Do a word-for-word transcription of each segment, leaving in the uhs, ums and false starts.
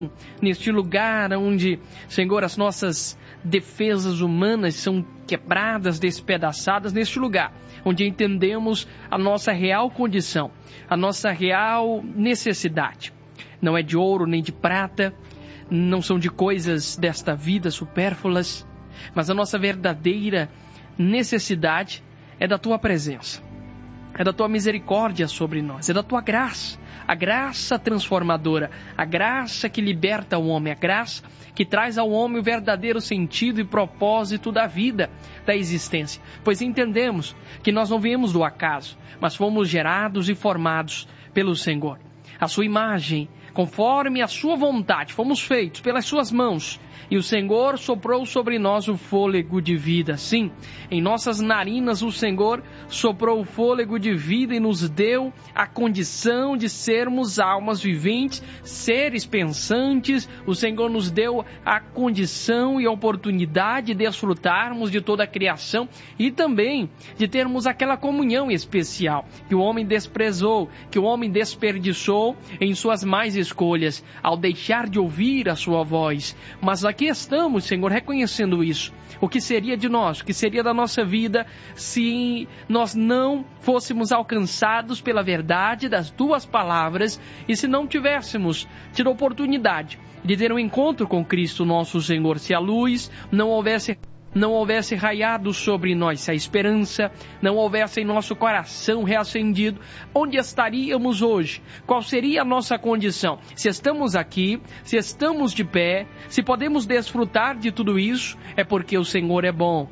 neste lugar onde, Senhor, as nossas defesas humanas são quebradas, despedaçadas, neste lugar onde entendemos a nossa real condição, a nossa real necessidade. Não é de ouro nem de prata, não são de coisas desta vida supérfluas, mas a nossa verdadeira necessidade é da Tua presença, é da Tua misericórdia sobre nós, é da Tua graça, a graça transformadora, a graça que liberta o homem, a graça que traz ao homem o verdadeiro sentido e propósito da vida, da existência. Pois entendemos que nós não viemos do acaso, mas fomos gerados e formados pelo Senhor. A sua imagem, conforme a sua vontade, fomos feitos pelas suas mãos, e o Senhor soprou sobre nós o fôlego de vida. Sim, em nossas narinas o Senhor soprou o fôlego de vida e nos deu a condição de sermos almas viventes, seres pensantes. O Senhor nos deu a condição e a oportunidade de desfrutarmos de toda a criação e também de termos aquela comunhão especial que o homem desprezou, que o homem desperdiçou em suas más escolhas, ao deixar de ouvir a sua voz. Mas aqui estamos, Senhor, reconhecendo isso. O que seria de nós, o que seria da nossa vida se nós não fôssemos alcançados pela verdade das Tuas palavras e se não tivéssemos tido a oportunidade de ter um encontro com Cristo nosso Senhor, se a luz não houvesse não houvesse raiado sobre nós, se a esperança não houvesse em nosso coração reacendido, onde estaríamos hoje? Qual seria a nossa condição? Se estamos aqui, se estamos de pé, se podemos desfrutar de tudo isso, é porque o Senhor é bom.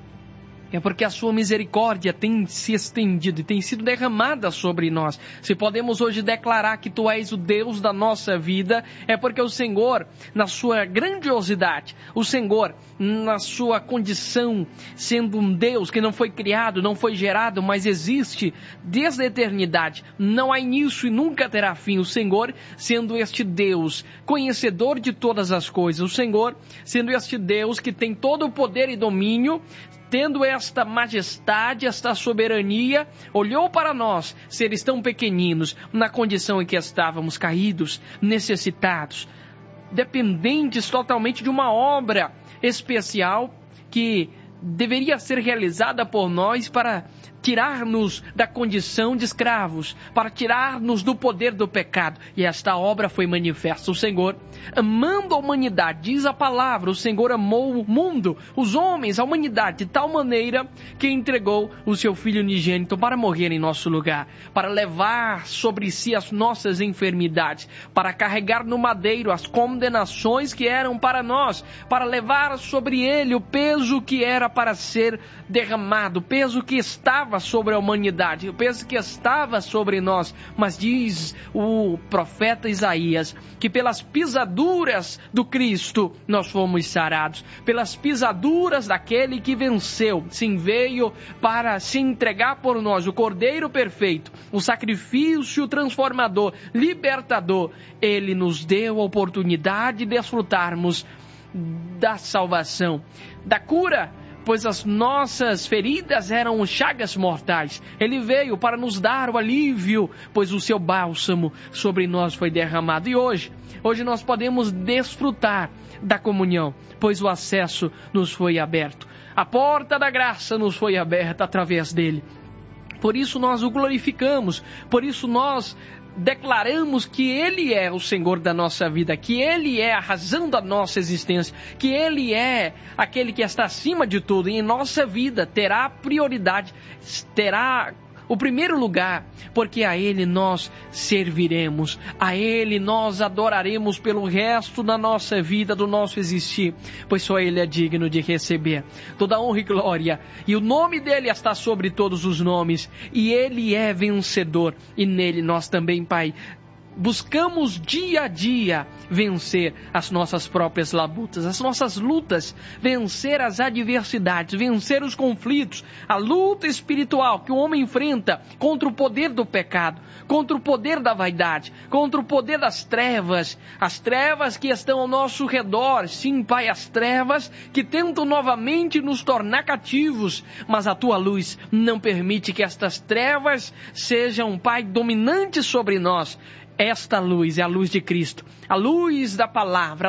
É porque a sua misericórdia tem se estendido e tem sido derramada sobre nós. Se podemos hoje declarar que Tu és o Deus da nossa vida, é porque o Senhor, na sua grandiosidade, o Senhor, na sua condição, sendo um Deus que não foi criado, não foi gerado, mas existe desde a eternidade, não há início e nunca terá fim. O Senhor, sendo este Deus, conhecedor de todas as coisas, o Senhor, sendo este Deus que tem todo o poder e domínio, tendo esta majestade, esta soberania, olhou para nós, seres tão pequeninos, na condição em que estávamos, caídos, necessitados, dependentes totalmente de uma obra especial que deveria ser realizada por nós para tirar-nos da condição de escravos, para tirar-nos do poder do pecado. E esta obra foi manifesta. O Senhor, amando a humanidade, diz a palavra, o Senhor amou o mundo, os homens, a humanidade, de tal maneira que entregou o seu Filho unigênito para morrer em nosso lugar, para levar sobre si as nossas enfermidades, para carregar no madeiro as condenações que eram para nós, para levar sobre ele o peso que era para ser derramado, o peso que estava sobre a humanidade, o peso que estava sobre nós. Mas diz o profeta Isaías que pelas pisaduras do Cristo nós fomos sarados, pelas pisaduras daquele que venceu, sim, veio para se entregar por nós, o Cordeiro perfeito, o sacrifício transformador, libertador. Ele nos deu a oportunidade de desfrutarmos da salvação, da cura, pois as nossas feridas eram chagas mortais. Ele veio para nos dar o alívio, pois o seu bálsamo sobre nós foi derramado. E hoje, hoje nós podemos desfrutar da comunhão, pois o acesso nos foi aberto. A porta da graça nos foi aberta através dele. Por isso nós o glorificamos, por isso nós declaramos que Ele é o Senhor da nossa vida, que Ele é a razão da nossa existência, que Ele é aquele que está acima de tudo e em nossa vida terá prioridade, terá o primeiro lugar, porque a Ele nós serviremos, a Ele nós adoraremos pelo resto da nossa vida, do nosso existir, pois só Ele é digno de receber toda honra e glória, e o nome dEle está sobre todos os nomes, e Ele é vencedor, e nele nós também, Pai, buscamos dia a dia vencer as nossas próprias labutas, as nossas lutas, vencer as adversidades, vencer os conflitos, a luta espiritual que o homem enfrenta contra o poder do pecado, contra o poder da vaidade, contra o poder das trevas, as trevas que estão ao nosso redor, sim, Pai, as trevas que tentam novamente nos tornar cativos, mas a Tua luz não permite que estas trevas sejam, Pai, dominantes sobre nós. esta luz é a luz de Cristo, a luz da palavra,